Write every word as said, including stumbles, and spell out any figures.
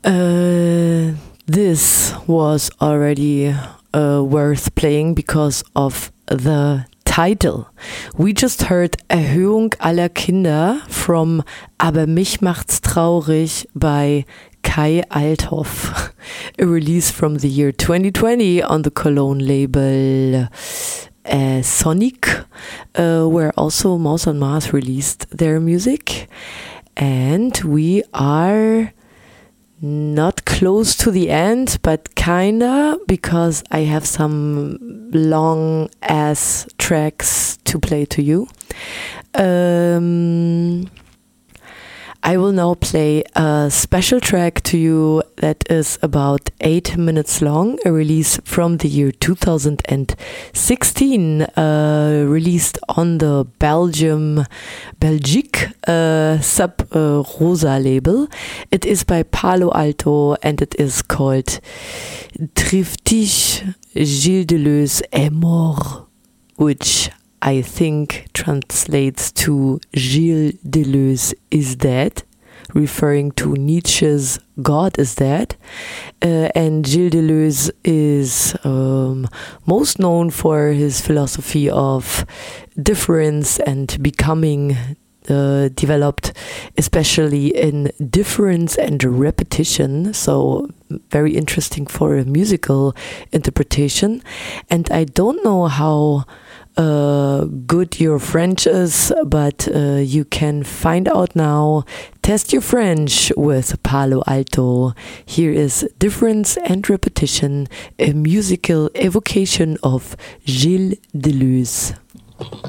Uh, this was already uh, worth playing because of the title. We just heard Erhöhung aller Kinder from Aber mich macht's traurig by Kai Althoff, a release from the year twenty twenty on the Cologne label uh, Sonic, uh, where also Maus on Mars released their music. And we are not close to the end, but kinda, because I have some long ass tracks to play to you. Um, I will now play a special track to you that is about eight minutes long, a release from the year two thousand sixteen, uh, released on the Belgium, Belgique uh, Sub uh, Rosa label. It is by Palo Alto and it is called Triftige Gilles Deleuze est mort, which I think translates to Gilles Deleuze is dead, referring to Nietzsche's God is dead. Uh, and Gilles Deleuze is um, most known for his philosophy of difference and becoming, uh, developed especially in difference and repetition. So very interesting for a musical interpretation. And I don't know how Uh, good your French is, but uh, you can find out now. Test your French with Palo Alto. Here is Difference and Repetition, a musical evocation of Gilles Deleuze.